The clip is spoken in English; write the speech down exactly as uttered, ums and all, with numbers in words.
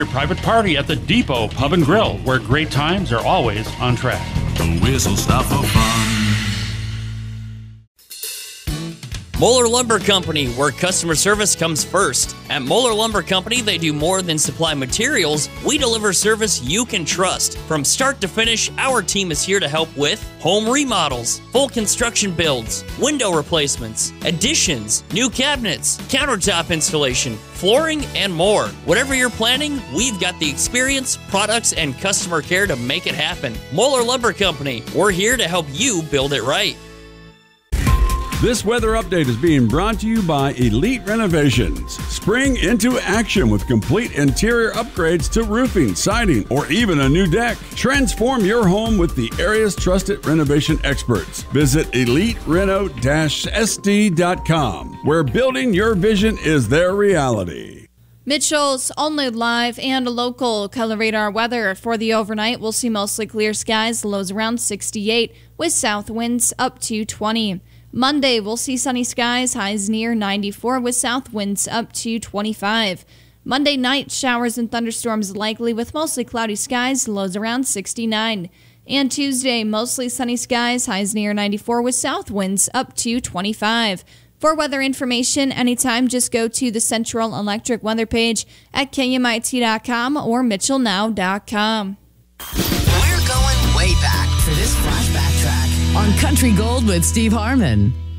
Your private party at the Depot Pub and Grill, where great times are always on track. The whistle stop for fun. Moeller Lumber Company, where customer service comes first. At Moeller Lumber Company, they do more than supply materials. We deliver service you can trust. From start to finish, our team is here to help with home remodels, full construction builds, window replacements, additions, new cabinets, countertop installation, flooring, and more. Whatever you're planning, we've got the experience, products, and customer care to make it happen. Moeller Lumber Company, we're here to help you build it right. This weather update is being brought to you by Elite Renovations. Spring into action with complete interior upgrades to roofing, siding, or even a new deck. Transform your home with the area's trusted renovation experts. Visit elite reno dash s d dot com, where building your vision is their reality. Mitchell's only live and local color radar weather for the overnight. We'll see mostly clear skies, lows around sixty-eight with south winds up to twenty. Monday, we'll see sunny skies, highs near ninety-four with south winds up to twenty-five. Monday night, showers and thunderstorms likely with mostly cloudy skies, lows around sixty-nine. And Tuesday, mostly sunny skies, highs near ninety-four with south winds up to twenty-five. For weather information anytime, just go to the Central Electric weather page at K M I T dot com or Mitchell Now dot com. We're going way back for this flashback track on Country Gold with Steve Harmon.